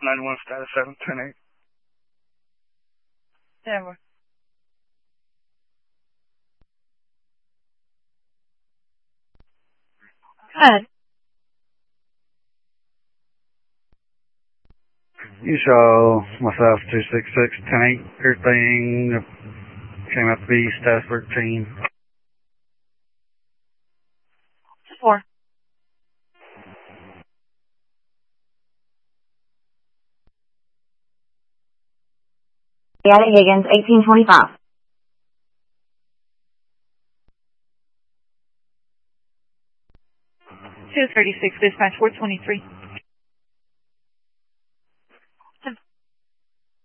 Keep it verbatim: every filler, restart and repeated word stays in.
ninety-one, status seven, ten eight. Denver. Good. You show myself two six six, ten eight. Everything came out to be status thirteen. Four. At Higgins, eighteen twenty-five. two thirty-six, dispatch four twenty-three.